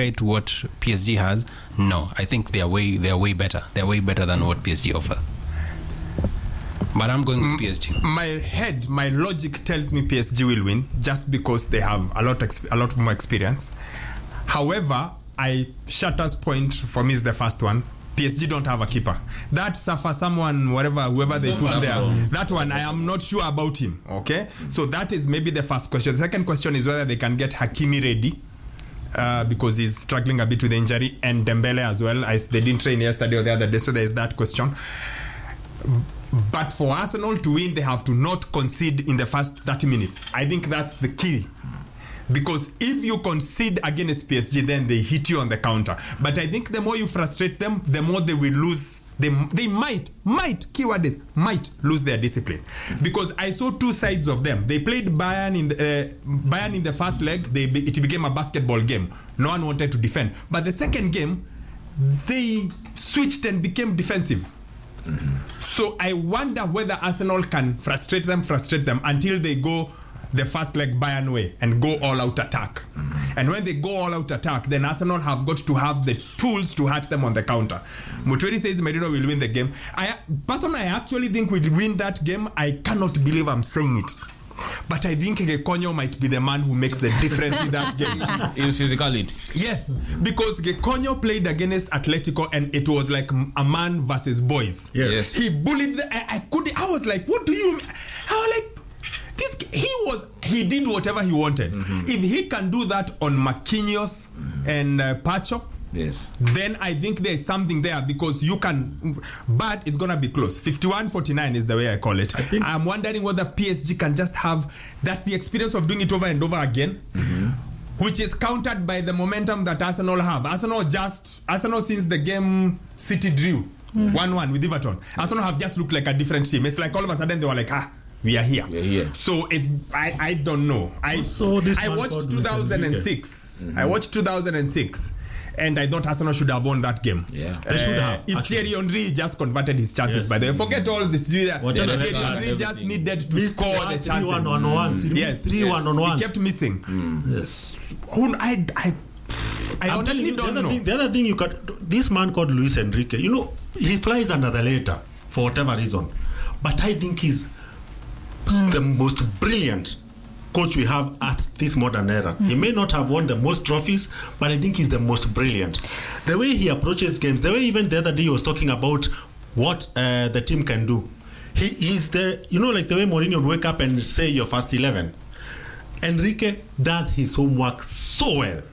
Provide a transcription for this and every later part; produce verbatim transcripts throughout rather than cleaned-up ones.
compare to what P S G has, no. I think they are way they are way better. They are way better than what P S G offer. But I'm going with P S G. My head, my logic tells me P S G will win just because they have a lot, exp- a lot more experience. However, I Shatter's point for me is the first one. P S G don't have a keeper. That Safa, someone, whatever, whoever they put there, that one, I am not sure about him. Okay, so that is maybe the first question. The second question is whether they can get Hakimi ready. Uh, because he's struggling a bit with the injury, and Dembele as well. I, they didn't train yesterday or the other day, so there is that question. But for Arsenal to win, they have to not concede in the first thirty minutes. I think that's the key. Because if you concede against P S G, then they hit you on the counter. But I think the more you frustrate them, the more they will lose. They, they might, might, keyword is, might lose their discipline. Because I saw two sides of them. They played Bayern in the, uh, Bayern in the first leg. They, it became a basketball game. No one wanted to defend. But the second game, they switched and became defensive. Mm-hmm. So I wonder whether Arsenal can frustrate them, frustrate them until they go the first leg Bayern way and go all out attack. Mm-hmm. And when they go all out attack, then Arsenal have got to have the tools to hurt them on the counter. Mutweri says Merino will win the game. I personally I actually think we'll win that game. I cannot believe I'm saying it. But I think Gekonyo might be the man who makes the difference in that game. His physicality. Yes, because Gekonyo played against Atletico and it was like a man versus boys. Yes. yes. He bullied the, I, I could I was like, what do you mean? I was like, this he was he did whatever he wanted. Mm-hmm. If he can do that on Marquinhos mm-hmm. and uh, Pacho, yes, then I think there's something there because you can, but it's gonna be close. fifty-one forty-nine is the way I call it. I think I'm wondering whether P S G can just have that the experience of doing it over and over again, mm-hmm. which is countered by the momentum that Arsenal have. Arsenal just Arsenal since the game City drew mm-hmm. one one with Everton. Arsenal have just looked like a different team. It's like all of a sudden they were like, ah, we are here. We are here. So it's I, I don't know. I I watched two thousand six. Mm-hmm. I watched two thousand six. And I thought Arsenal should have won that game. Yeah, uh, they should have. If actually. Thierry Henry just converted his chances, yes. by the way, forget all this. Yeah, Thierry Henry just needed to Missed score the chances. Three one on one. Mm. Yes, three yes. one on one. He kept missing. Mm. Yes. Who I I I I'm honestly you, don't the know. Thing, the other thing you got, this man called Luis Enrique. You know, he flies under the radar for whatever reason, but I think he's mm. the most brilliant coach we have at this modern era. Mm. He may not have won the most trophies, but I think he's the most brilliant. The way he approaches games, the way even the other day he was talking about what uh, the team can do. He he's the, you know, like the way Mourinho would wake up and say your first eleven. Enrique does his homework so well.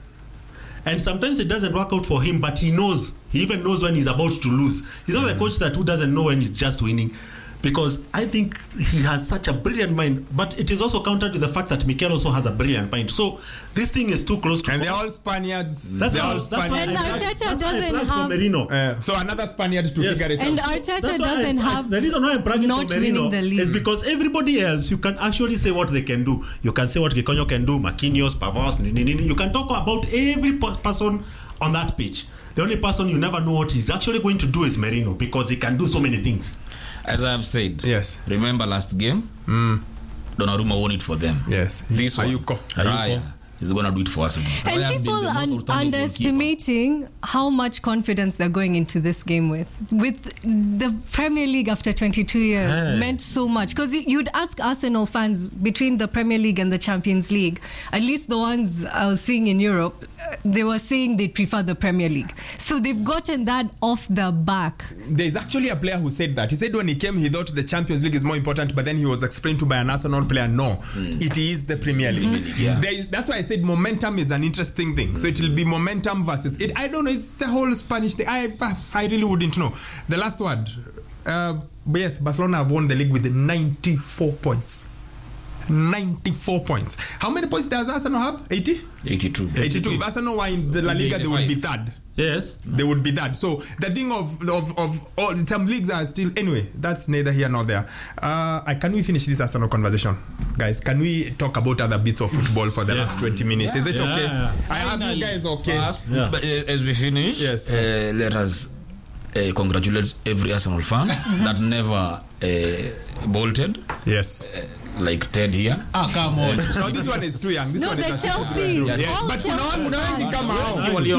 And sometimes it doesn't work out for him, but he knows. He even knows when he's about to lose. He's not mm. the coach that who doesn't know when he's just winning. Because I think he has such a brilliant mind, but it is also countered with the fact that Mikel also has a brilliant mind. So this thing is too close to. And they're all Spaniards. That's they're all, all Spaniards. And Arteta doesn't have. Uh, so another Spaniard to yes. figure it and out. And Arteta doesn't I, have. I, the reason why I'm bragging not for Merino winning the league is because everybody else, you can actually say what they can do. You can say what Gekonyo can do, Marquinhos, Pavos, you can talk about every person on that pitch. The only person you never know what he's actually going to do is Merino, because he can do so many things. As I have said, yes. Remember last game? Mm. Donnarumma won it for them. Yes. This one, Ayuko. Raya is going to do it for us. And Raya people are un- underestimating how much confidence they're going into this game with. With the Premier League after twenty-two years hey. meant so much. Because you'd ask Arsenal fans between the Premier League and the Champions League, at least the ones I was seeing in Europe, they were saying they prefer the Premier League. So they've gotten that off the back. There's actually a player who said that. He said when he came, he thought the Champions League is more important, but then he was explained to by an Arsenal player, no, mm. it is the Premier League. Mm-hmm. Yeah. There is, that's why I said momentum is an interesting thing. Mm-hmm. So it will be momentum versus it. I don't know. It's the whole Spanish thing. I I really wouldn't know. The last word. Uh, but yes, Barcelona have won the league with ninety-four points. ninety-four points. How many points does Arsenal have? eighty? eighty-two. eighty-two. If Arsenal were in the La Liga, they would be third. Yes. They would be that. So the thing of of, of all, some leagues are still... Anyway, that's neither here nor there. Uh, can we finish this Arsenal conversation? Guys, can we talk about other bits of football for the yeah. last twenty minutes? Yeah. Is it yeah. okay? Yeah. I have you guys okay? Fast, yeah. But, uh, as we finish, yes. uh, let us uh, congratulate every Arsenal fan that never uh, bolted. Yes. Uh, like Ted here. Ah, come on. No, this one is too young. This no, one the is Chelsea. yes. But kuna wengi kama hao.